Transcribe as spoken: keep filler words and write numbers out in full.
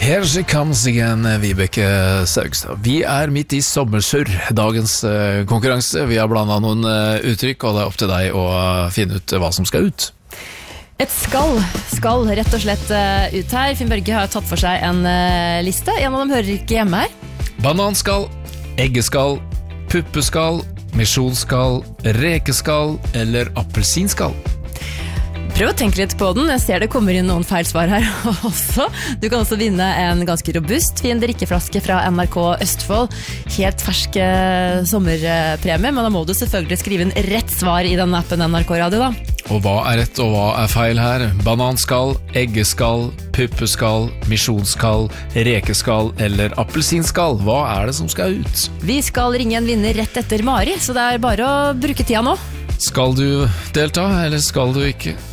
Here she comes again, Vibeke Saugstad. Vi er midt i sommersurr, dagens uh, konkurranse. Vi har blandet noen uh, uttrykk, og det er opp til deg å finne ut hva som skal ut. Et skall skal rett og slett uh, ut her. Finn Børge har tatt for seg en uh, liste. En av dem hører ikke hjemme her. Bananskall, eggeskall, puppeskall, misjonskall, rekeskall eller appelsinskall. Prøv å tenke litt på den. Jeg ser det kommer inn noen feil svar her også. Du kan også vinne en ganske robust fin drikkeflaske fra N R K Østfold. Helt fersk sommerpremie, men da må du selvfølgelig skrive inn rett svar i den appen N R K Radio da. Og hva er rett og hva er feil her? Bananskall, eggeskall, puppeskall, misjonskall, rekeskall eller appelsinskall? Hva er det som skal ut? Vi skal ringe en vinner rett etter Mari, så det er bare å bruke tida nå. Skal du delta, eller skal du ikke?